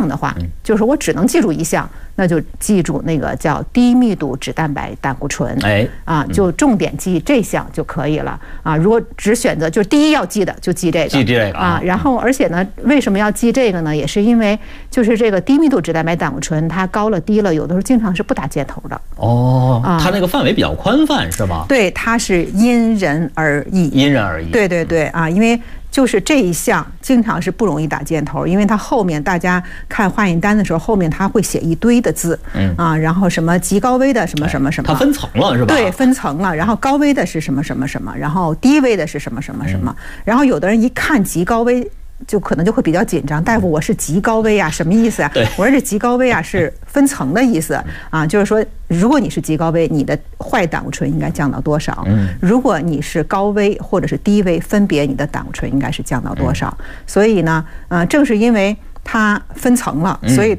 的话，就是我只能记住一项，那就记住那个叫低密度脂蛋白胆固醇。就重点记这项就可以了啊。如果只选择就是第一要记的，就记这个啊。然后而且呢，为什么要记这个呢？也是因为就是这个低密度脂蛋白胆固醇，它高了低了，有的时候经常是不打箭头的。 它那个范围比较宽泛，是吧？ 对，它是因人而异。 因人而异。 对啊，因为就是这一项经常是不容易打箭头，因为它后面大家看化验单的时候，后面它会写一堆的字，然后什么极高危的什么什么什么， 它分层了是吧？ 对，分层了，然后高危的是什么什么什么，然后低危的是什么什么什么，然后有的人一看极高危，就可能就会比较紧张，大夫，我是极高危啊，什么意思啊？我说这极高危啊是分层的意思啊，就是说如果你是极高危，你的坏胆固醇应该降到多少？如果你是高危或者是低危，分别你的胆固醇应该是降到多少？所以呢，正是因为它分层了，所以